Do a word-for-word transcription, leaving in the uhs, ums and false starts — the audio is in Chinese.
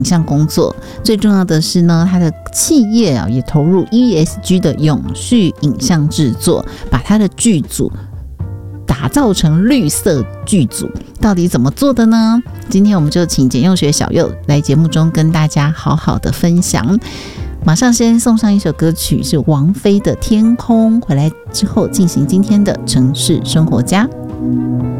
像工作，最重要的是呢，他的企业啊也投入 E S G 的永续影像制作，把他的剧组打造成绿色剧组。到底怎么做的呢？今天我们就请简用学小佑来节目中跟大家好好的分享。马上先送上一首歌曲，是王菲的《天空》，回来之后进行今天的城市生活家。